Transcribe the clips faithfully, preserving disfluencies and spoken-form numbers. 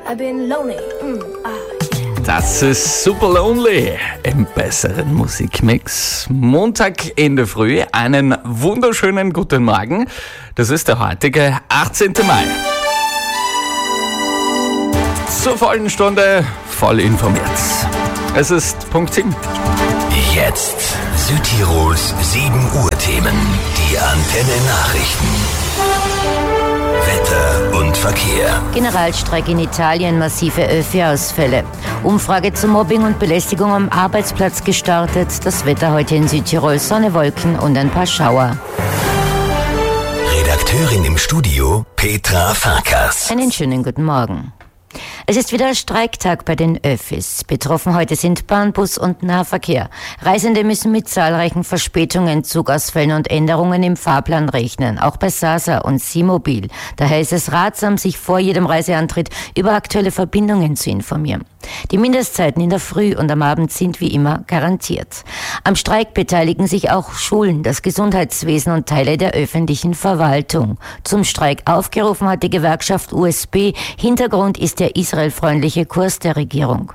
I've been lonely. Mm, ah, yeah. Das ist Super Lonely im besseren Musikmix. Montag in der Früh, einen wunderschönen guten Morgen. Das ist der heutige achtzehnten Mai. Zur vollen Stunde, voll informiert. Es ist Punkt sieben. Jetzt Südtirols sieben Uhr Themen. Die Antenne Nachrichten. Wetter und Verkehr. Generalstreik in Italien, massive Öffi-Ausfälle. Umfrage zu Mobbing und Belästigung am Arbeitsplatz gestartet. Das Wetter heute in Südtirol, Sonne, Wolken und ein paar Schauer. Redakteurin im Studio, Petra Farkas. Einen schönen guten Morgen. Es ist wieder Streiktag bei den Öffis. Betroffen heute sind Bahn, Bus und Nahverkehr. Reisende müssen mit zahlreichen Verspätungen, Zugausfällen und Änderungen im Fahrplan rechnen. Auch bei Sasa und Simobil. Daher ist es ratsam, sich vor jedem Reiseantritt über aktuelle Verbindungen zu informieren. Die Mindestzeiten in der Früh und am Abend sind wie immer garantiert. Am Streik beteiligen sich auch Schulen, das Gesundheitswesen und Teile der öffentlichen Verwaltung. Zum Streik aufgerufen hat die Gewerkschaft U S B. Hintergrund ist der israelfreundliche Kurs der Regierung.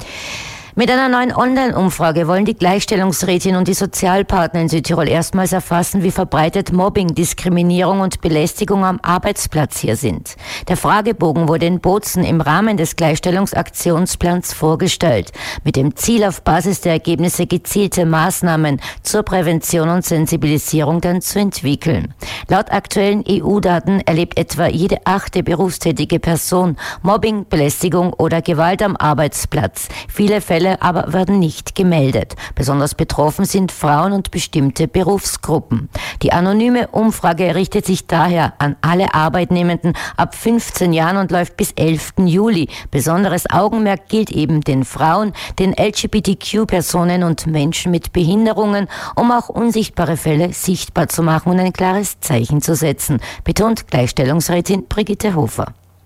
Mit einer neuen Online-Umfrage wollen die Gleichstellungsrätin und die Sozialpartner in Südtirol erstmals erfassen, wie verbreitet Mobbing, Diskriminierung und Belästigung am Arbeitsplatz hier sind. Der Fragebogen wurde in Bozen im Rahmen des Gleichstellungsaktionsplans vorgestellt, mit dem Ziel, auf Basis der Ergebnisse gezielte Maßnahmen zur Prävention und Sensibilisierung dann zu entwickeln. Laut aktuellen E U-Daten erlebt etwa jede achte berufstätige Person Mobbing, Belästigung oder Gewalt am Arbeitsplatz. Viele Fälle aber werden nicht gemeldet. Besonders betroffen sind Frauen und bestimmte Berufsgruppen. Die anonyme Umfrage richtet sich daher an alle Arbeitnehmenden ab fünfzehn Jahren und läuft bis elften Juli. Besonderes Augenmerk gilt eben den Frauen, den L G B T Q-Personen und Menschen mit Behinderungen, um auch unsichtbare Fälle sichtbar zu machen und ein klares Zeichen zu setzen, betont Gleichstellungsrätin Brigitte Hofer.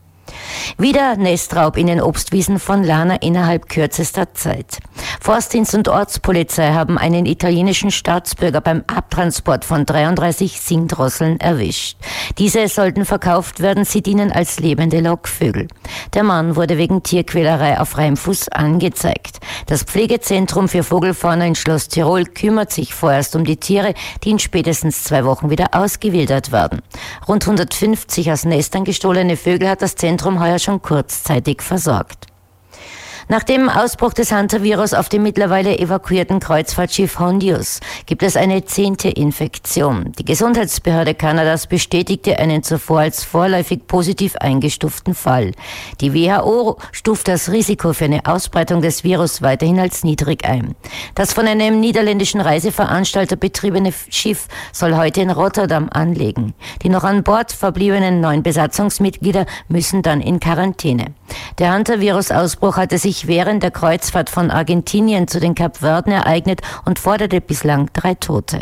Wieder Nestraub in den Obstwiesen von Lana innerhalb kürzester Zeit. Forstdienst und Ortspolizei haben einen italienischen Staatsbürger beim Abtransport von dreiunddreißig Singdrosseln erwischt. Diese sollten verkauft werden, sie dienen als lebende Lockvögel. Der Mann wurde wegen Tierquälerei auf freiem Fuß angezeigt. Das Pflegezentrum für Vogelfauna in Schloss Tirol kümmert sich vorerst um die Tiere, die in spätestens zwei Wochen wieder ausgewildert werden. Rund hundertfünfzig aus Nestern gestohlene Vögel hat das Zentrum heuer schon kurzzeitig versorgt. Nach dem Ausbruch des Hantavirus auf dem mittlerweile evakuierten Kreuzfahrtschiff Hondius gibt es eine zehnte Infektion. Die Gesundheitsbehörde Kanadas bestätigte einen zuvor als vorläufig positiv eingestuften Fall. Die W H O stuft das Risiko für eine Ausbreitung des Virus weiterhin als niedrig ein. Das von einem niederländischen Reiseveranstalter betriebene Schiff soll heute in Rotterdam anlegen. Die noch an Bord verbliebenen neun Besatzungsmitglieder müssen dann in Quarantäne. Der Hantavirus-Ausbruch hatte sich während der Kreuzfahrt von Argentinien zu den Kapverden ereignet und forderte bislang drei Tote.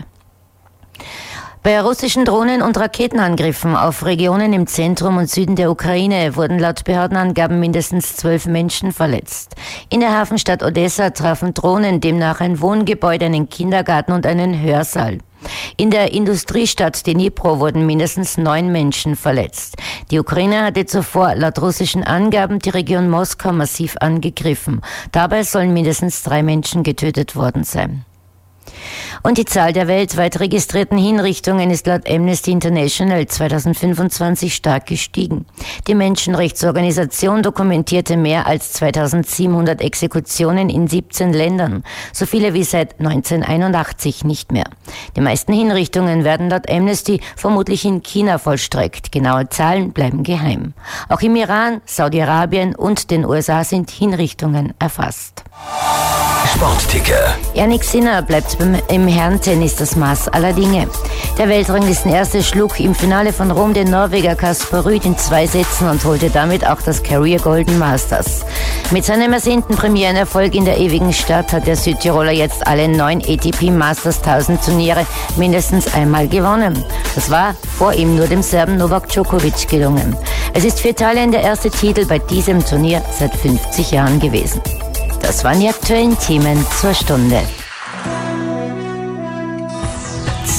Bei russischen Drohnen- und Raketenangriffen auf Regionen im Zentrum und Süden der Ukraine wurden laut Behördenangaben mindestens zwölf Menschen verletzt. In der Hafenstadt Odessa trafen Drohnen demnach ein Wohngebäude, einen Kindergarten und einen Hörsaal. In der Industriestadt Dnipro wurden mindestens neun Menschen verletzt. Die Ukraine hatte zuvor laut russischen Angaben die Region Moskau massiv angegriffen. Dabei sollen mindestens drei Menschen getötet worden sein. Und die Zahl der weltweit registrierten Hinrichtungen ist laut Amnesty International zweitausendfünfundzwanzig stark gestiegen. Die Menschenrechtsorganisation dokumentierte mehr als zweitausendsiebenhundert Exekutionen in siebzehn Ländern, so viele wie seit neunzehnhunderteinundachtzig nicht mehr. Die meisten Hinrichtungen werden laut Amnesty vermutlich in China vollstreckt. Genaue Zahlen bleiben geheim. Auch im Iran, Saudi-Arabien und den U S A sind Hinrichtungen erfasst. Sportticker. Jannik Sinner bleibt beim, im Herrentennis das Maß aller Dinge. Der Weltranglistenerste schlug im Finale von Rom den Norweger Casper Ruud in zwei Sätzen und holte damit auch das Career Golden Masters. Mit seinem ersehnten Premierenerfolg in der ewigen Stadt hat der Südtiroler jetzt alle neun A T P Masters tausend Turniere mindestens einmal gewonnen. Das war vor ihm nur dem Serben Novak Djokovic gelungen. Es ist für Italien der erste Titel bei diesem Turnier seit fünfzig Jahren gewesen. Das waren die aktuellen Themen zur Stunde.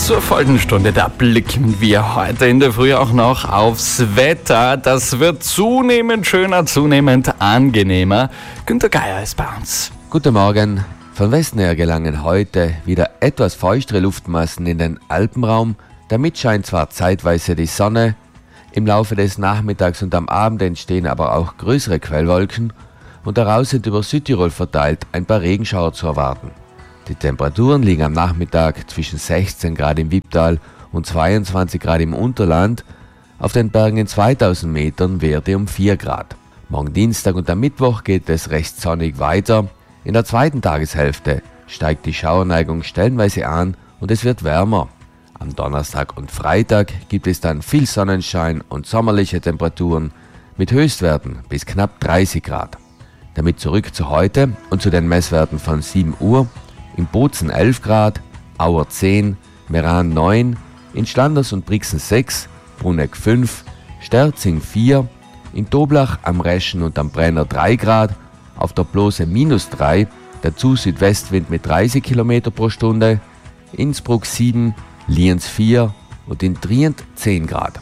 Zur vollen Stunde, da blicken wir heute in der Früh auch noch aufs Wetter. Das wird zunehmend schöner, zunehmend angenehmer. Günter Geier ist bei uns. Guten Morgen. Von Westen her gelangen heute wieder etwas feuchtere Luftmassen in den Alpenraum. Damit scheint zwar zeitweise die Sonne, im Laufe des Nachmittags und am Abend entstehen aber auch größere Quellwolken und daraus sind über Südtirol verteilt ein paar Regenschauer zu erwarten. Die Temperaturen liegen am Nachmittag zwischen sechzehn Grad im Wipptal und zweiundzwanzig Grad im Unterland, auf den Bergen in zweitausend Metern Werte um vier Grad. Morgen Dienstag und am Mittwoch geht es recht sonnig weiter. In der zweiten Tageshälfte steigt die Schauerneigung stellenweise an und es wird wärmer. Am Donnerstag und Freitag gibt es dann viel Sonnenschein und sommerliche Temperaturen mit Höchstwerten bis knapp dreißig Grad. Damit zurück zu heute und zu den Messwerten von sieben Uhr. In Bozen elf Grad, Auer zehn, Meran neun, in Schlanders und Brixen sechs, Bruneck fünf, Sterzing vier, in Toblach am Reschen und am Brenner drei Grad, auf der Blose minus drei, dazu Südwestwind mit dreißig Kilometer pro Stunde, Innsbruck sieben, Lienz vier und in Trient zehn Grad.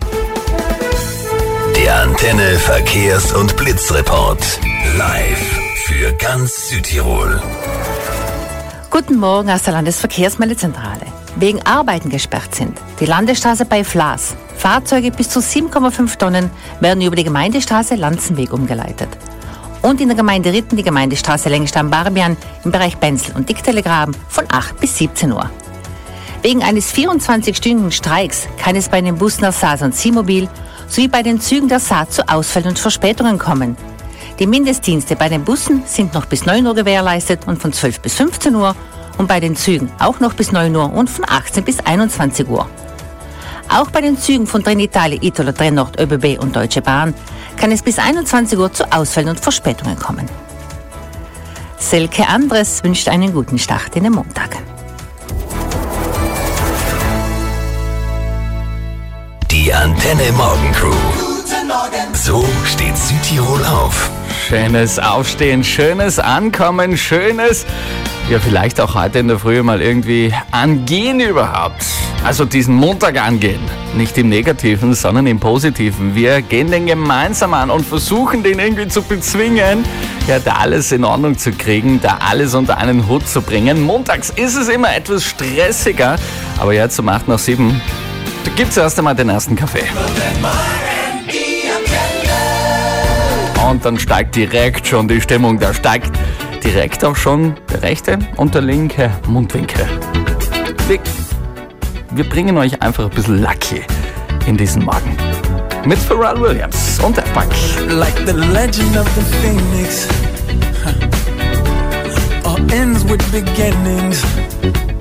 Der Antenne Verkehrs- und Blitzreport. Live für ganz Südtirol. Guten Morgen aus der Landesverkehrsmeldezentrale. Wegen Arbeiten gesperrt sind die Landesstraße bei Flaas. Fahrzeuge bis zu sieben Komma fünf Tonnen werden über die Gemeindestraße Lanzenweg umgeleitet. Und in der Gemeinde Ritten die Gemeindestraße Lengstam-Barbian im Bereich Benzel und Dicktellegraben von acht bis siebzehn Uhr. Wegen eines vierundzwanzig-stündigen Streiks kann es bei den Bussen der S A S und Simobil sowie bei den Zügen der S A zu Ausfällen und Verspätungen kommen. Die Mindestdienste bei den Bussen sind noch bis neun Uhr gewährleistet und von zwölf bis fünfzehn Uhr und bei den Zügen auch noch bis neun Uhr und von achtzehn bis einundzwanzig Uhr. Auch bei den Zügen von Trenitalia, Italo, Trenord, ÖBB und Deutsche Bahn kann es bis einundzwanzig Uhr zu Ausfällen und Verspätungen kommen. Selke Andres wünscht einen guten Start in den Montag. Die Antenne Morgen Crew. So steht Südtirol auf. Schönes Aufstehen, schönes Ankommen, schönes, ja vielleicht auch heute in der Früh mal irgendwie angehen überhaupt. Also diesen Montag angehen. Nicht im Negativen, sondern im Positiven. Wir gehen den gemeinsam an und versuchen den irgendwie zu bezwingen, ja da alles in Ordnung zu kriegen, da alles unter einen Hut zu bringen. Montags ist es immer etwas stressiger, aber jetzt um acht nach sieben, da gibt's erst einmal den ersten Kaffee. Und dann steigt direkt schon die Stimmung, da steigt direkt auch schon der rechte und der linke Mundwinkel. Wir, wir bringen euch einfach ein bisschen Lucky in diesen Morgen. Mit Pharrell Williams und der Punk. Like the legend of the phoenix, huh. All ends with beginnings.